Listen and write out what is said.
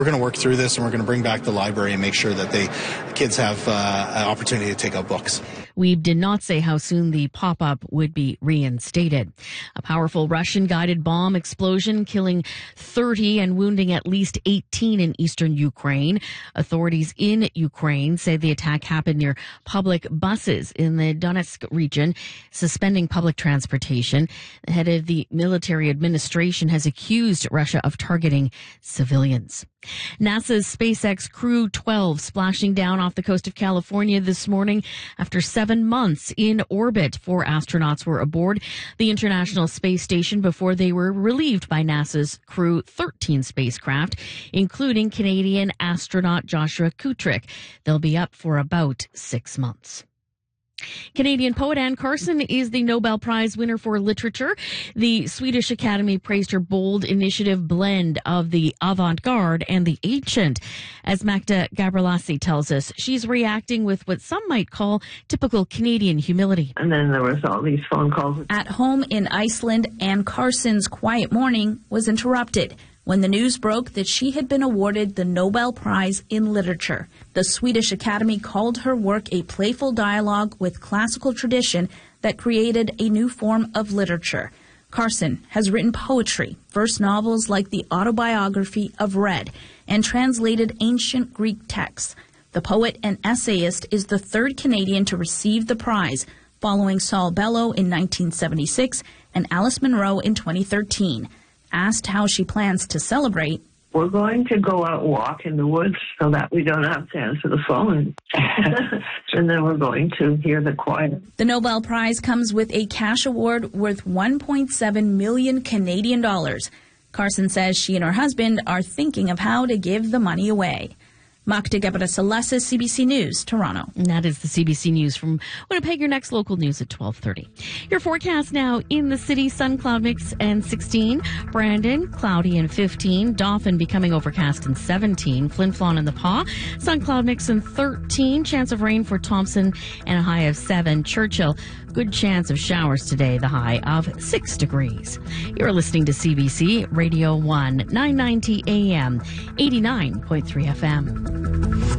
We're going to work through this, and we're going to bring back the library and make sure that the kids have an opportunity to take out books. Wiebe did not say how soon the pop-up would be reinstated. A powerful Russian-guided bomb explosion killing 30 and wounding at least 18 in eastern Ukraine. Authorities in Ukraine say the attack happened near public buses in the Donetsk region, suspending public transportation. The head of the military administration has accused Russia of targeting civilians. NASA's SpaceX Crew 12 splashing down off the coast of California this morning after 7 months in orbit. 4 astronauts were aboard the International Space Station before they were relieved by NASA's Crew 13 spacecraft, including Canadian astronaut Joshua Kutrick. They'll be up for about 6 months. Canadian poet Anne Carson is the Nobel Prize winner for literature. The Swedish Academy praised her bold initiative blend of the avant-garde and the ancient. As Magda Gabrielasi tells us, she's reacting with what some might call typical Canadian humility. And then there was all these phone calls. At home in Iceland, Anne Carson's quiet morning was interrupted when the news broke that she had been awarded the Nobel Prize in Literature. The Swedish Academy called her work a playful dialogue with classical tradition that created a new form of literature. Carson has written poetry, first novels like the autobiography of Red, and translated ancient Greek texts. The poet and essayist is the third Canadian to receive the prize, following Saul Bellow in 1976 and Alice Munro in 2013. Asked how she plans to celebrate, we're going to go out and walk in the woods so that we don't have to answer the phone. And then we're going to hear the choir. The Nobel Prize comes with a cash award worth 1.7 million Canadian dollars. Carson says she and her husband are thinking of how to give the money away. Magda Gabrielasi, CBC News, Toronto. And that is the CBC News from Winnipeg. Your next local news at 12:30. Your forecast now in the city: sun, cloud mix, and 16. Brandon, cloudy and 15. Dauphin becoming overcast and 17. Flin Flon and the Pas, sun, cloud mix, and 13. Chance of rain for Thompson and a high of 7. Churchill, good chance of showers today, the high of 6 degrees. You're listening to CBC Radio 1, 990 AM, 89.3 FM.